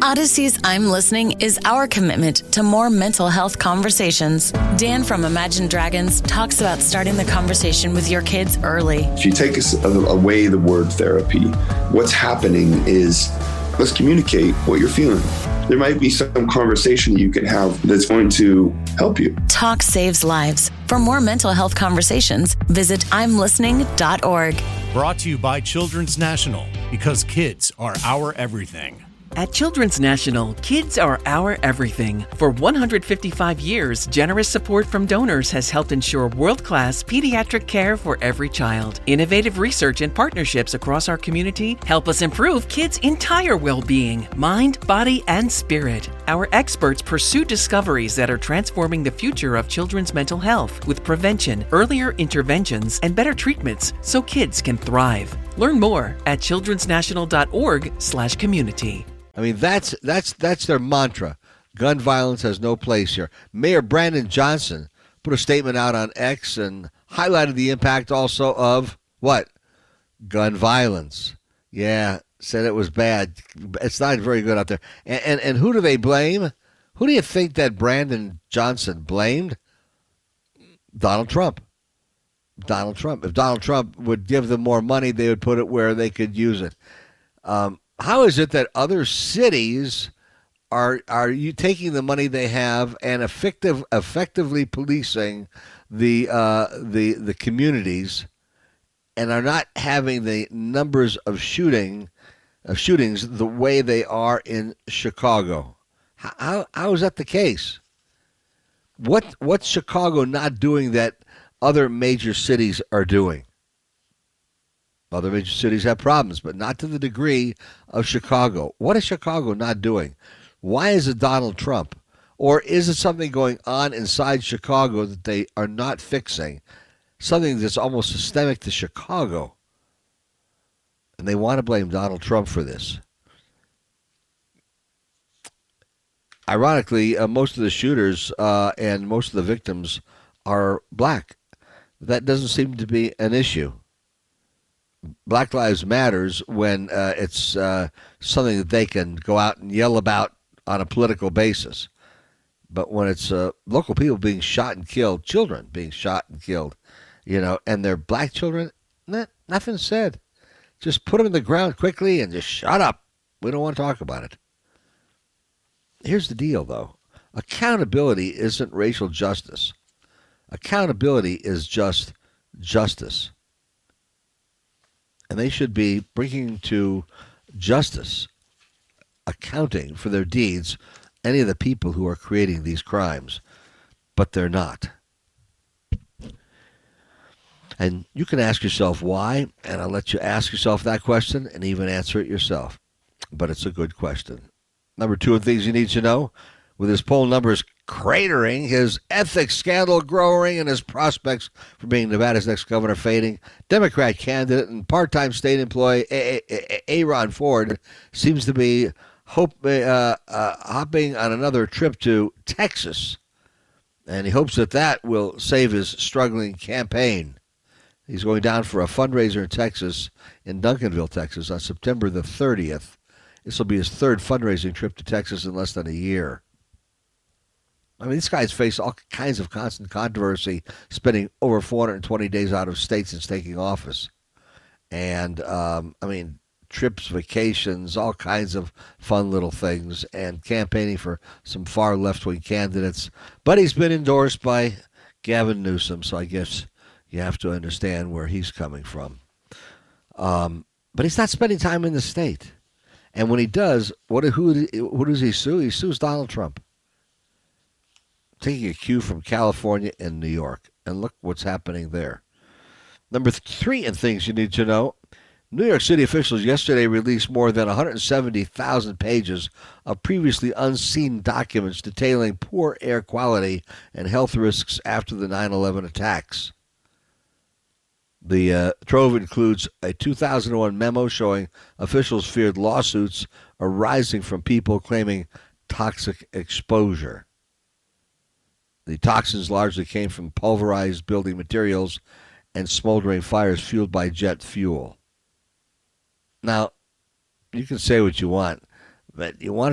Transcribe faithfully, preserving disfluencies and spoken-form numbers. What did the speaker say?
Odyssey's I'm Listening is our commitment to more mental health conversations. Dan from Imagine Dragons talks about starting the conversation with your kids early. If you take us away the word therapy, what's happening is let's communicate what you're feeling. There might be some conversation you can have that's going to help you. Talk saves lives. For more mental health conversations, visit I'm listening dot org. Brought to you by Children's National, because kids are our everything. At Children's National, kids are our everything. For one hundred fifty-five years, generous support from donors has helped ensure world-class pediatric care for every child. Innovative research and partnerships across our community help us improve kids' entire well-being, mind, body, and spirit. Our experts pursue discoveries that are transforming the future of children's mental health with prevention, earlier interventions, and better treatments so kids can thrive. Learn more at childrens national dot org slash community. I mean, that's that's that's their mantra. Gun violence has no place here. Mayor Brandon Johnson put a statement out on X and highlighted the impact also of what? Gun violence. Yeah, said it was bad. It's not very good out there. And, and, and who do they blame? Who do you think that Brandon Johnson blamed? Donald Trump. Donald Trump. If Donald Trump would give them more money, they would put it where they could use it. Um, how is it that other cities are are you taking the money they have and effective effectively policing the uh, the the communities and are not having the numbers of shooting of shootings the way they are in Chicago? How how, how is that the case? What what's Chicago not doing that other major cities are doing? Other major cities have problems, but not to the degree of Chicago. What is Chicago not doing? Why is it Donald Trump? Or is it something going on inside Chicago that they are not fixing? Something that's almost systemic to Chicago. And they want to blame Donald Trump for this. Ironically, uh, most of the shooters uh, and most of the victims are black. That doesn't seem to be an issue. Black Lives Matters when uh, it's uh, something that they can go out and yell about on a political basis. But when it's uh, local people being shot and killed, children being shot and killed, you know, and they're black children, nah, nothing said. Just put them in the ground quickly and just shut up. We don't want to talk about it. Here's the deal, though. Accountability isn't racial justice. Accountability is just justice. And they should be bringing to justice, accounting for their deeds, any of the people who are creating these crimes. But they're not. And you can ask yourself why, and I'll let you ask yourself that question and even answer it yourself. But it's a good question. Number two of things you need to know, with his poll numbers cratering, his ethics scandal growing, and his prospects for being Nevada's next governor fading, Democrat candidate and part-time state employee Aaron Ford seems to be hope, uh, uh, hopping on another trip to Texas, and he hopes that that will save his struggling campaign. He's going down for a fundraiser in Texas, in Duncanville, Texas, on September the thirtieth. This will be his third fundraising trip to Texas in less than a year. I mean, this guy's faced all kinds of constant controversy, spending over four hundred twenty days out of state since taking office. And, um, I mean, trips, vacations, all kinds of fun little things, and campaigning for some far left-wing candidates. But he's been endorsed by Gavin Newsom, so I guess you have to understand where he's coming from. Um, but he's not spending time in the state. And when he does, what who, who does he sue? He sues Donald Trump. Taking a cue from California and New York. And look what's happening there. Number three in things you need to know. New York City officials yesterday released more than one hundred seventy thousand pages of previously unseen documents detailing poor air quality and health risks after the nine eleven attacks. The uh, trove includes a two thousand one memo showing officials feared lawsuits arising from people claiming toxic exposure. The toxins largely came from pulverized building materials and smoldering fires fueled by jet fuel. Now, you can say what you want, but you want